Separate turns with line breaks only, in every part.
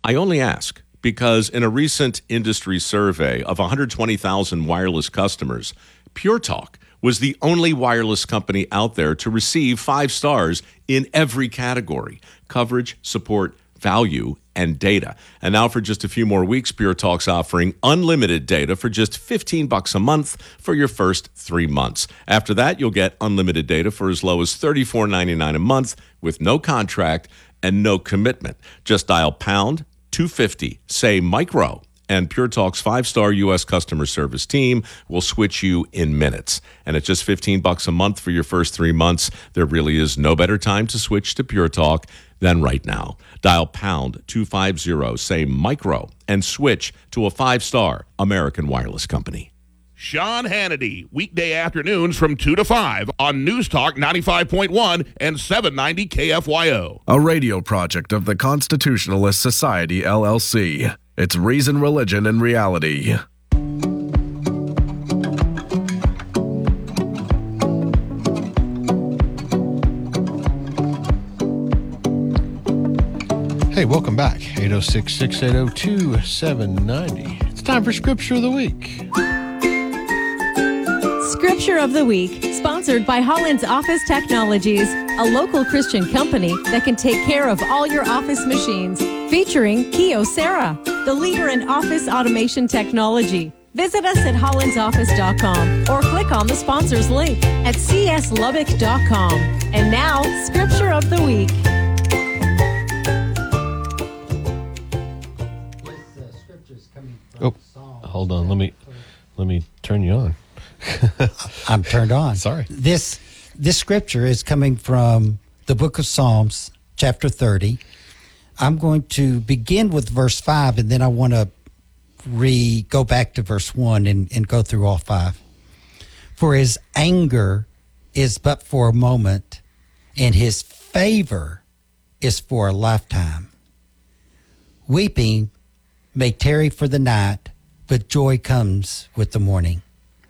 I only ask because in a recent industry survey of 120,000 wireless customers, Pure Talk was the only wireless company out there to receive 5 stars in every category: coverage, support, value, and data. And now for just a few more weeks, Pure Talk's offering unlimited data for just $15 a month for your first 3 months. After that, you'll get unlimited data for as low as $34.99 a month with no contract and no commitment. Just dial pound 250, say micro, and Pure Talk's 5-star U.S. customer service team will switch you in minutes. And at just $15 a month for your first 3 months, there really is no better time to switch to Pure Talk than right now. Dial pound 250, say micro, and switch to a 5-star American wireless company.
Sean Hannity, weekday afternoons from 2 to 5 on News Talk 95.1 and 790 KFYO.
A radio project of the Constitutionalist Society, LLC. It's Reason, Religion, and Reality.
Hey, welcome back. 806-680-2790. It's time for Scripture of the Week.
Scripture of the Week, sponsored by Hollins Office Technologies, a local Christian company that can take care of all your office machines, featuring Kyocera, the leader in office automation technology. Visit us at hollinsoffice.com or click on the sponsors link at cslubbock.com. And now, Scripture of the Week.
Oh, hold on. Let me turn you on.
I'm turned on.
Sorry.
This scripture is coming from the book of Psalms, chapter 30. I'm going to begin with verse 5, and then I want to go back to verse 1 and go through all 5. For his anger is but for a moment, and his favor is for a lifetime. Weeping may tarry for the night, but joy comes with the morning.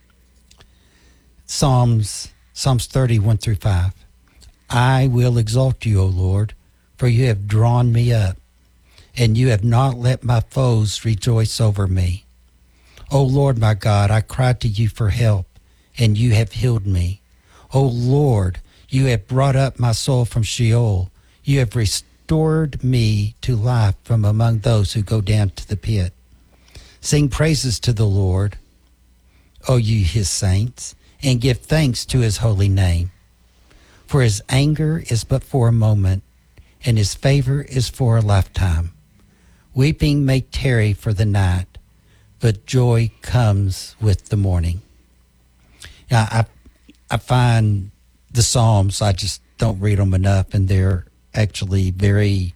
Psalms 30, 1 through 5. I will exalt you, O Lord, for you have drawn me up, and you have not let my foes rejoice over me. O Lord my God, I cried to you for help, and you have healed me. O Lord, you have brought up my soul from Sheol. You have restored me to life from among those who go down to the pit. Sing praises to the Lord, O you his saints, and give thanks to his holy name. For his anger is but for a moment, and his favor is for a lifetime. Weeping may tarry for the night, but joy comes with the morning. Now, I find the Psalms, I just don't read them enough, and they're actually very,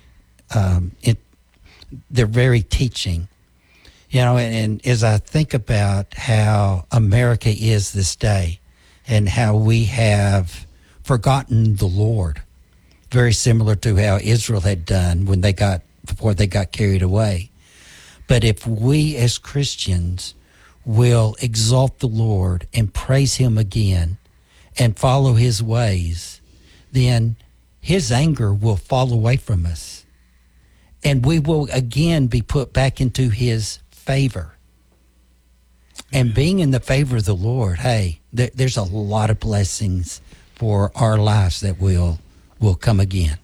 they're very teaching. You know, and as I think about how America is this day and how we have forgotten the Lord, very similar to how Israel had done before they got carried away. But if we as Christians will exalt the Lord and praise him again and follow his ways, then his anger will fall away from us. And we will again be put back into his favor. And being in the favor of the Lord, hey, there's a lot of blessings for our lives that will come again.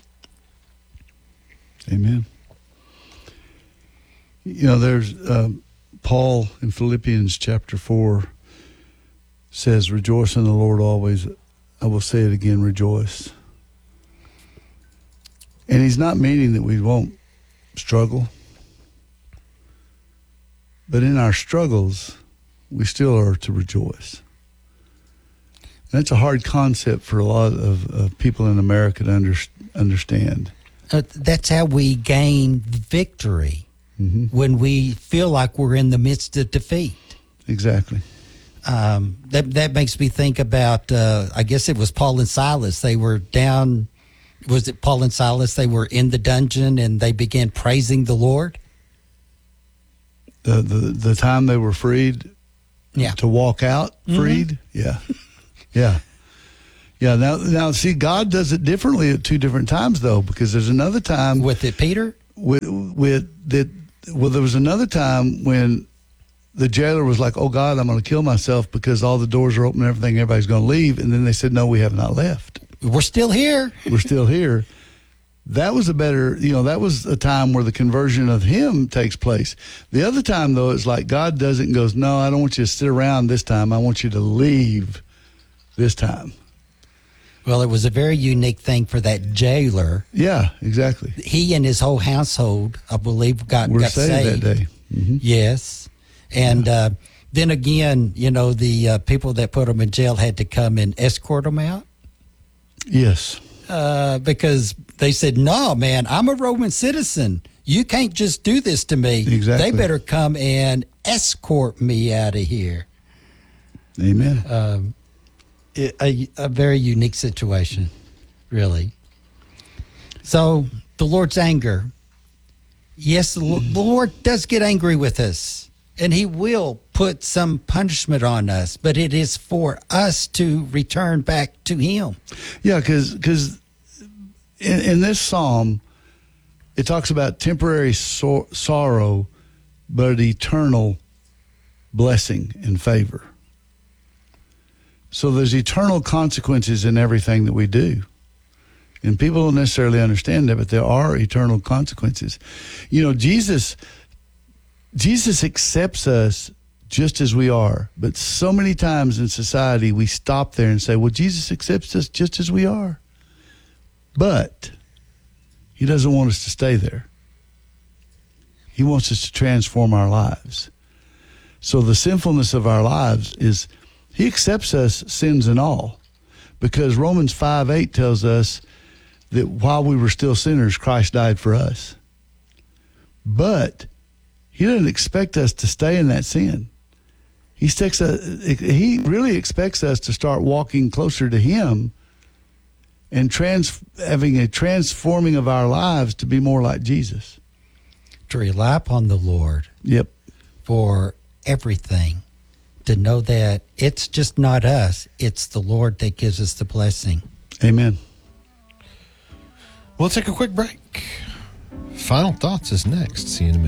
Amen. You know, there's Paul in Philippians chapter 4 says, rejoice in the Lord always. I will say it again, rejoice. And he's not meaning that we won't struggle. But in our struggles, we still are to rejoice. And that's a hard concept for a lot of people in America to understand.
That's how we gain victory, when we feel like we're in the midst of defeat.
Exactly.
That makes me think about, I guess it was Paul and Silas. They were down, was it Paul and Silas? They were in the dungeon and they began praising the Lord.
The time they were freed to walk out, freed? Yeah. Yeah. Now, see, God does it differently at 2 different times, though, because there's another time.
With it, Peter?
with that. Well, there was another time when the jailer was like, "Oh God, I'm going to kill myself because all the doors are open and everything. Everybody's going to leave." And then they said, "No, we have not left.
We're still here.
We're still here." That was that was a time where the conversion of him takes place. The other time, though, it's like God doesn't and goes, "No, I don't want you to sit around this time. I want you to leave this time."
Well, it was a very unique thing for that jailer.
Yeah, exactly.
He and his whole household, I believe, got saved
that day. Mm-hmm.
Yes. And then again, the people that put him in jail had to come and escort him out.
Yes.
Because they said, "No, man, I'm a Roman citizen. You can't just do this to me.
Exactly.
They better come and escort me out of here."
Amen.
A very unique situation, really. So the Lord's anger. Yes, the Lord does get angry with us, and he will put some punishment on us, but it is for us to return back to him.
Yeah, because in this psalm, it talks about temporary sorrow, but eternal blessing and favor. So there's eternal consequences in everything that we do. And people don't necessarily understand that, but there are eternal consequences. Jesus accepts us just as we are. But so many times in society, we stop there and say, well, Jesus accepts us just as we are. But he doesn't want us to stay there. He wants us to transform our lives. So the sinfulness of our lives is he accepts us, sins and all, because Romans 5:8 tells us that while we were still sinners, Christ died for us. But he doesn't expect us to stay in that sin. He really expects us to start walking closer to him and having a transforming of our lives to be more like Jesus.
To rely upon the Lord.
Yep.
For everything. To know that it's just not us, it's the Lord that gives us the blessing.
Amen.
We'll take a quick break. Final Thoughts is next. See you in a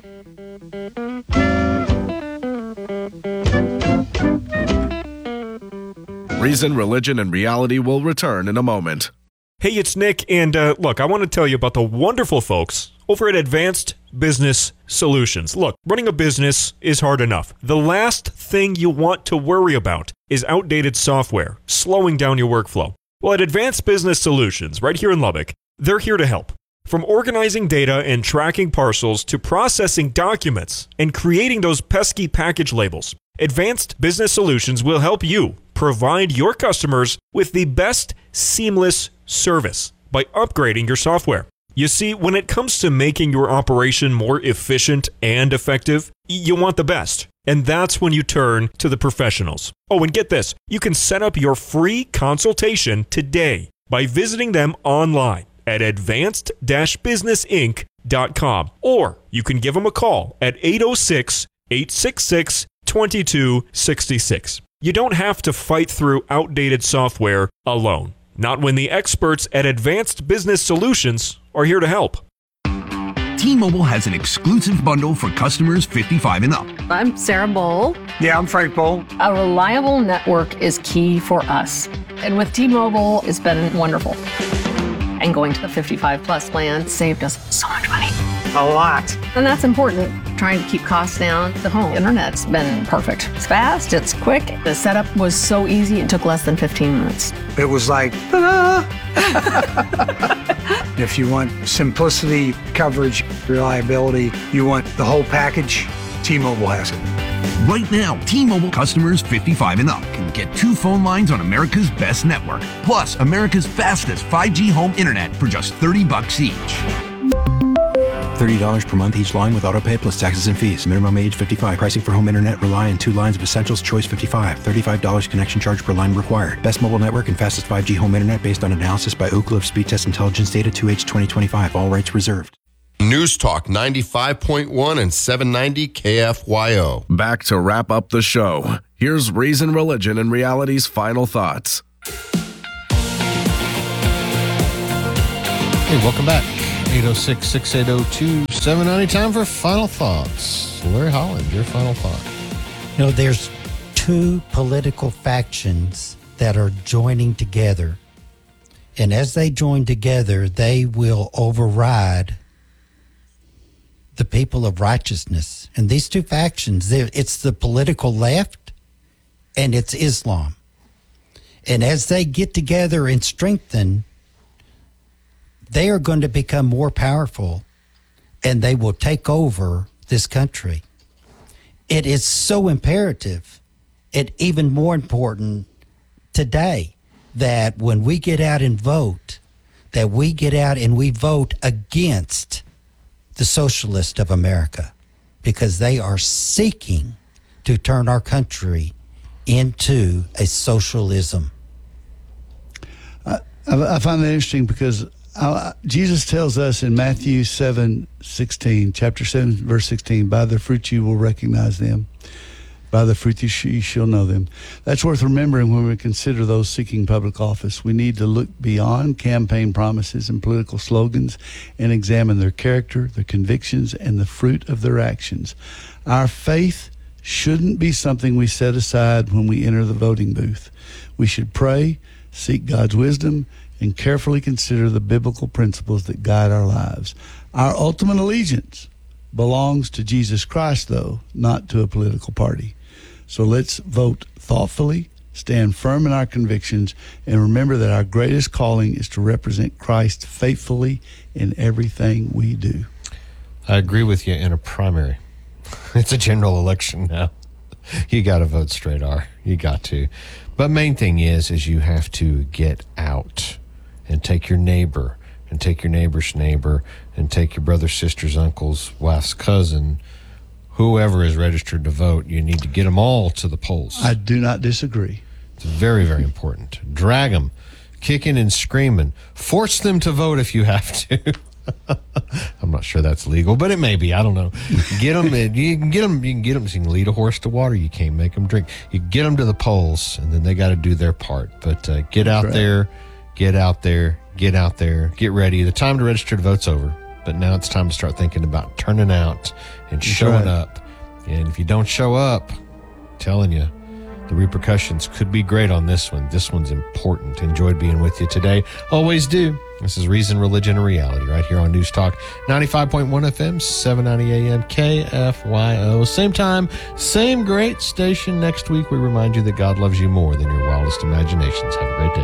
minute.
Reason, Religion, and Reality will return in a moment.
Hey, it's Nick, and look, I want to tell you about the wonderful folks over at Advanced Business Solutions. Look, running a business is hard enough. The last thing you want to worry about is outdated software, slowing down your workflow. Well, at Advanced Business Solutions, right here in Lubbock, they're here to help. From organizing data and tracking parcels to processing documents and creating those pesky package labels, Advanced Business Solutions will help you provide your customers with the best seamless service by upgrading your software. You see, when it comes to making your operation more efficient and effective, you want the best. And that's when you turn to the professionals. Oh, and get this, you can set up your free consultation today by visiting them online at advanced-businessinc.com. Or you can give them a call at 806-866-2266. You don't have to fight through outdated software alone. Not when the experts at Advanced Business Solutions are here to help.
T-Mobile has an exclusive bundle for customers 55 and up.
I'm Sarah Bowl.
Yeah, I'm Frank Bowl.
A reliable network is key for us. And with T-Mobile, it's been wonderful. And going to the 55 plus plan saved us so much money.
A lot.
And that's important. Trying to keep costs down. The home internet's been perfect. It's fast, it's quick. The setup was so easy, it took less than 15 minutes.
It was like, ta-da! If you want simplicity, coverage, reliability, you want the whole package, T-Mobile has it.
Right now, T-Mobile customers 55 and up can get 2 phone lines on America's best network, plus America's fastest 5G home internet for just $30 each.
$30 per month each line with autopay plus taxes and fees. Minimum age 55. Pricing for home internet rely on 2 lines of Essentials Choice 55. $35 connection charge per line required. Best mobile network and fastest 5G home internet based on analysis by Ookla of Speed Test Intelligence data 2H 2025. All rights reserved.
News Talk 95.1 and 790 KFYO.
Back to wrap up the show. Here's Reason, Religion, and Reality's final thoughts.
Hey, welcome back. 806-6802-790. Time for final thoughts. Larry Holland, your final thought.
There's two political factions that are joining together. And as they join together, they will override the people of righteousness. And these two factions, it's the political left and it's Islam. And as they get together and strengthen, they are going to become more powerful and they will take over this country. It is so imperative and even more important today that when we get out and vote, that we get out and we vote against the socialists of America, because they are seeking to turn our country into a socialism.
I find that interesting because Jesus tells us in Matthew 7:16, chapter 7, verse 16, by their fruit you will recognize them. By the fruit you shall know them. That's worth remembering when we consider those seeking public office. We need to look beyond campaign promises and political slogans and examine their character, their convictions, and the fruit of their actions. Our faith shouldn't be something we set aside when we enter the voting booth. We should pray, seek God's wisdom, and carefully consider the biblical principles that guide our lives. Our ultimate allegiance belongs to Jesus Christ, though, not to a political party. So let's vote thoughtfully, stand firm in our convictions, and remember that our greatest calling is to represent Christ faithfully in everything we do.
I agree with you in a primary. It's a general election now. You got to vote straight R. You got to. But main thing is you have to get out and take your neighbor and take your neighbor's neighbor and take your brother, sister's, uncle's, wife's cousin, whoever is registered to vote. You need to get them all to the polls.
I do not disagree.
It's very, very important. Drag them, kicking and screaming. Force them to vote if you have to. I'm not sure that's legal, but it may be. I don't know. Get them. You can get them. You can get them. You can lead a horse to water. You can't make them drink. You get them to the polls, and then they got to do their part. But get out there. Get out there. Get out there. Get ready. The time to register to vote's over. But now it's time to start thinking about turning out and showing up. And if you don't show up, I'm telling you, the repercussions could be great on this one. This one's important. Enjoyed being with you today. Always do. This is Reason, Religion, and Reality right here on News Talk 95.1 FM, 790 AM, KFYO. Same time, same great station next week. We remind you that God loves you more than your wildest imaginations. Have a great day.